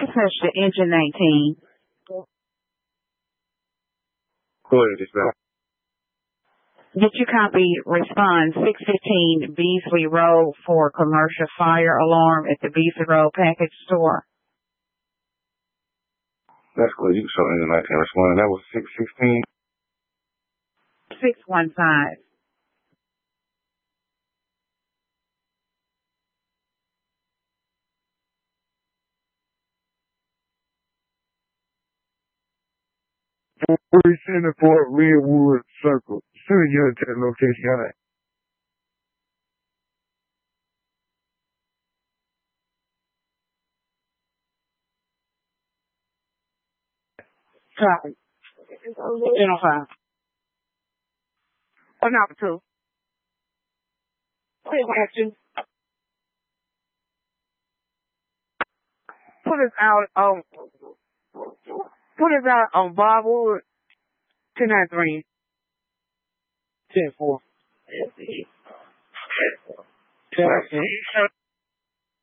Dispatch to engine 19. Go ahead, dispatch. Did you copy respond 615 Beasley Road for commercial fire alarm at the Beasley Road package store? That's good. You can show engine 19 responding. That was 616. 615. We're sending for Redwood Circle. Send you to the location. All right. Copy. 1005. Oh, number 2. Quick action. Put us out on Bobwood 293. 10-4. 10-4.